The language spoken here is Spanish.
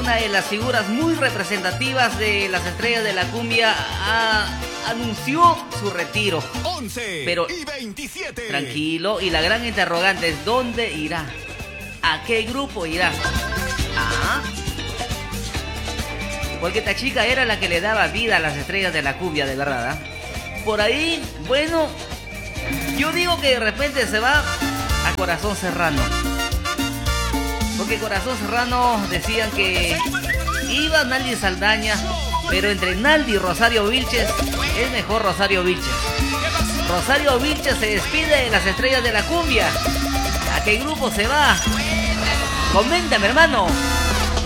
una de las figuras muy representativas de las estrellas de la cumbia, anunció su retiro. 11 Pero y 27. tranquilo, y la gran interrogante es: ¿dónde irá? ¿A qué grupo irá? ¿Ah? Porque esta chica era la que le daba vida a las estrellas de la cumbia, de verdad, ¿ah? Por ahí, bueno, yo digo que de repente se va a Corazón Serrano. Porque Corazón Serrano decían que iba Naldi Saldaña, pero entre Naldi y Rosario Vilches es mejor Rosario Vilches. Rosario Vilches se despide de las estrellas de la cumbia. ¿A qué grupo se va? Coméntame, hermano.